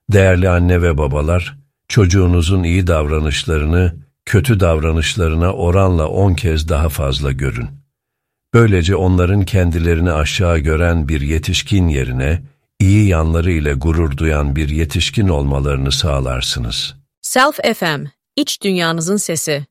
Değerli anne ve babalar, çocuğunuzun iyi davranışlarını, kötü davranışlarına oranla 10 kez daha fazla görün. Böylece onların kendilerini aşağı gören bir yetişkin yerine, iyi yanları ile gurur duyan bir yetişkin olmalarını sağlarsınız. Self FM, iç dünyanızın sesi.